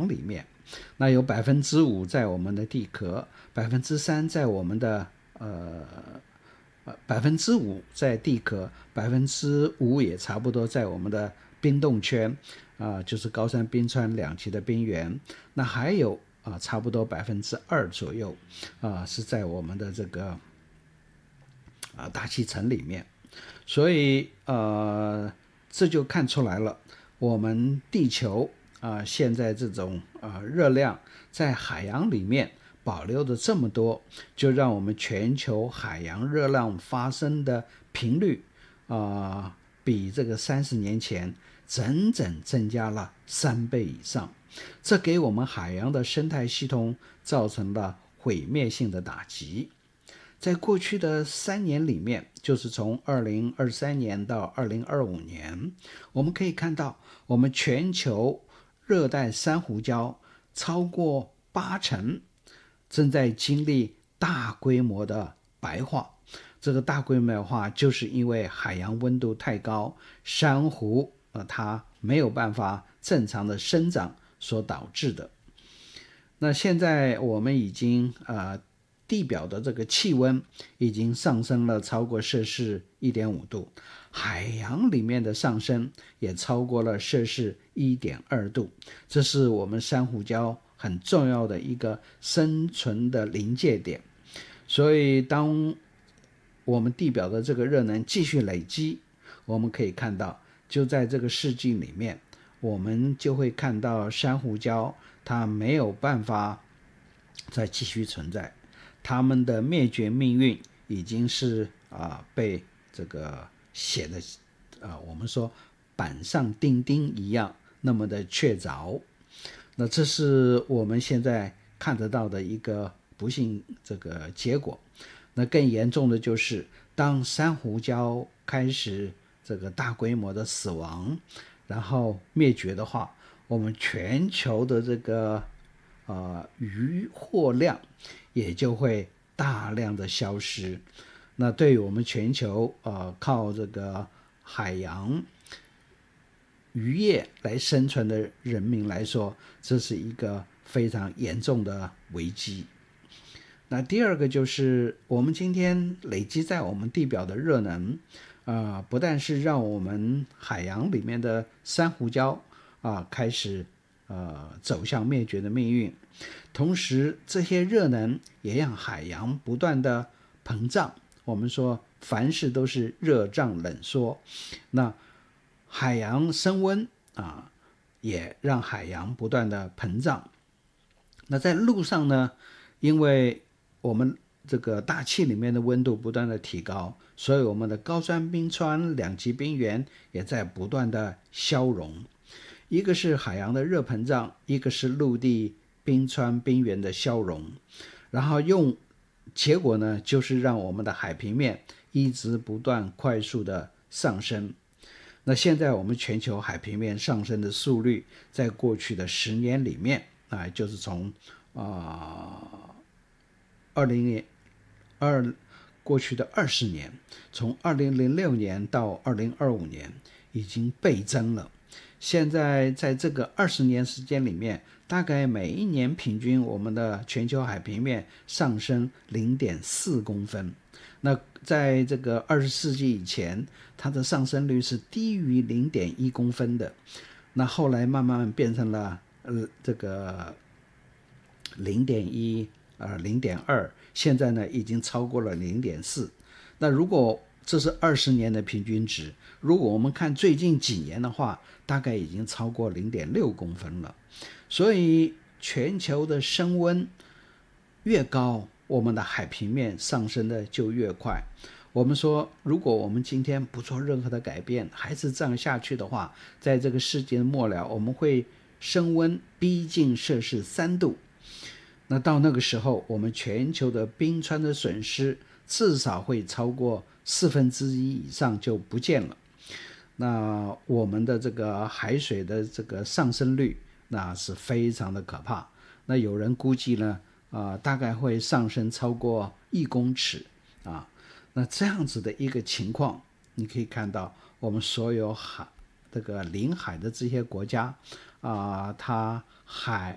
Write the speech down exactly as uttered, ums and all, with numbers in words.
里面。那有百分之五在我们的地壳，百分之三在我们的呃呃百分之五在地壳，百分之五也差不多在我们的冰冻圈啊、呃，就是高山冰川两极的冰原。那还有啊、呃，差不多百分之二左右啊、呃，是在我们的这个啊、呃、大气层里面。所以呃，这就看出来了，我们地球啊、呃，现在这种啊、呃、热量在海洋里面保留的这么多，就让我们全球海洋热量发生的频率啊、呃，比这个三十年前整整增加了三倍以上。这给我们海洋的生态系统造成了毁灭性的打击。在过去的三年里面，就是从二零二三年到二零二五年，我们可以看到，我们全球热带珊瑚礁超过八成正在经历大规模的白化。这个大规模的化就是因为海洋温度太高，珊瑚呃它没有办法正常的生长所导致的。那现在我们已经呃地表的这个气温已经上升了超过摄氏 一点五度，海洋里面的上升也超过了摄氏 一点二度，这是我们珊瑚礁很重要的一个生存的临界点。所以当我们地表的这个热能继续累积，我们可以看到就在这个世纪里面，我们就会看到珊瑚礁它没有办法再继续存在，它们的灭绝命运已经是啊、呃、被这个写的啊、呃、我们说板上钉钉一样那么的确凿。那这是我们现在看得到的一个不幸这个结果。那更严重的就是当珊瑚礁开始这个大规模的死亡然后灭绝的话，我们全球的这个呃渔获量也就会大量的消失。那对于我们全球呃靠这个海洋渔业来生存的人民来说，这是一个非常严重的危机。那第二个就是我们今天累积在我们地表的热能啊、呃，不但是让我们海洋里面的珊瑚礁啊、呃、开始呃走向灭绝的命运，同时这些热能也让海洋不断的膨胀。我们说凡事都是热胀冷缩，那海洋升温啊，也让海洋不断的膨胀。那在陆上呢，因为我们这个大气里面的温度不断的提高，所以我们的高山冰川两极冰原也在不断的消融。一个是海洋的热膨胀，一个是陆地冰川冰原的消融，然后用结果呢，就是让我们的海平面一直不断快速的上升。那现在我们全球海平面上升的速率，在过去的十年里面啊、呃，就是从啊二零年二过去的二十年，从二零零六年到二零二五年已经倍增了。现在在这个二十年时间里面，大概每一年平均我们的全球海平面上升 零点四公分。那在这个二十世纪以前，它的上升率是低于 零点一公分的。那后来慢慢变成了呃这个 零点一 呃 零点二， 现在呢已经超过了 零点四。那如果这是二十年的平均值，如果我们看最近几年的话，大概已经超过 零点六公分了。所以全球的升温越高，我们的海平面上升的就越快。我们说，如果我们今天不做任何的改变，还是这样下去的话，在这个世界的末了，我们会升温逼近摄氏三度。那到那个时候，我们全球的冰川的损失至少会超过四分之一以上就不见了。那我们的这个海水的这个上升率，那是非常的可怕。那有人估计呢，啊、呃，大概会上升超过一公尺啊。那这样子的一个情况，你可以看到，我们所有海这个临海的这些国家啊、呃，它海